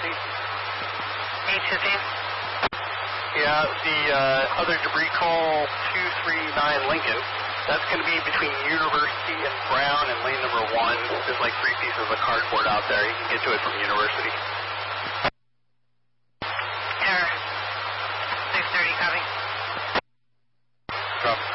University. 815. Yeah, the other debris call 239 Lincoln. That's going to be between University and Brown and lane number 1. There's like 3 pieces of cardboard out there. You can get to it from University. Error. 630, copy. Drop.